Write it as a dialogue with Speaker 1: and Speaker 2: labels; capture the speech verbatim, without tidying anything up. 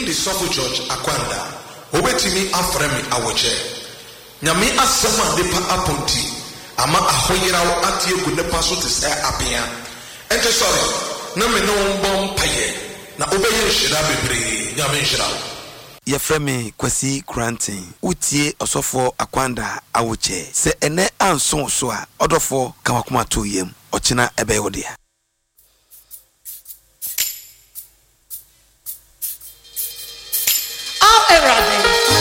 Speaker 1: the Sofo George Akwanda. Obetimi afremi awoche. Nyame asema depa aponti. Ama ahoyira wo atie gu ne paso te se apia. Ente sorry. Na me no mbom paye. Na obeye shira bebre. Nyame shira.
Speaker 2: Yefremi Kwesi Granting. Utie Osofo Akwanda awoche. Se ene anson so a odofo kamakuma to yem. Ochina ebe wodia.